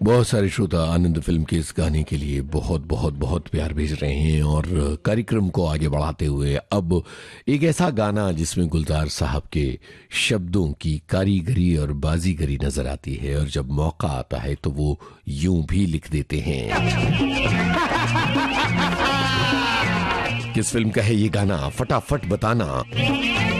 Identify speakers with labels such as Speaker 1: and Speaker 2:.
Speaker 1: बहुत सारे श्रोता आनंद फिल्म के इस गाने के लिए बहुत बहुत बहुत प्यार भेज रहे हैं और कार्यक्रम को आगे बढ़ाते हुए अब एक ऐसा गाना जिसमें गुलजार साहब के शब्दों की कारीगरी और बाजीगरी नजर आती है और जब मौका आता है तो वो यूं भी लिख देते हैं। किस फिल्म का है ये गाना, फटाफट बताना।